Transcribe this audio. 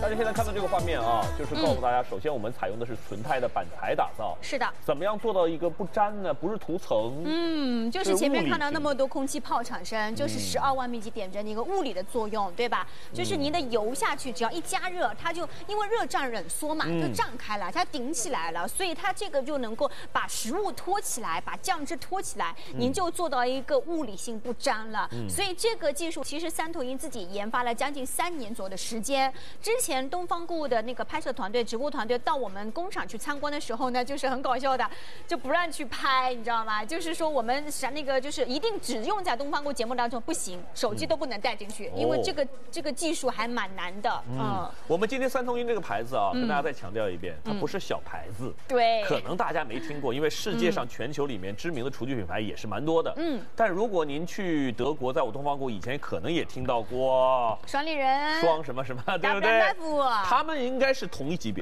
大家现在看到这个画面啊，就是告诉大家，首先我们采用的是纯钛的板材打造。 是的。 怎么样做到一个不粘呢？不是涂层。 就是前面看到那么多空气炮产生，就是12万密集点阵的一个物理的作用，对吧？就是您的油下去，只要一加热，它就因为热胀冷缩嘛，就胀开了，它顶起来了，所以它这个就能够把食物托起来，把酱汁托起来，您就做到一个物理性不粘了。所以这个技术其实三头鹰自己研发了将近3年左右的时间。之前东方顾的那个拍摄团队、直播团队到我们工厂去参观的时候呢，就是很搞笑的，就不让去拍，你知道吗？就是说我们那个就是一定只用在东方顾节目当中，不行，手机都不能带进去，因为这个技术还蛮难的。 我们今天三头鹰这个牌子啊，跟大家再强调一遍，它不是小牌子。 对， 可能大家没听过，因为世界上全球里面知名的厨具品牌也是蛮多的。但如果您去德国，在我东方顾以前可能也听到过双立人、 双什么什么，对不对？ 大夫， 他们应该是同一级别。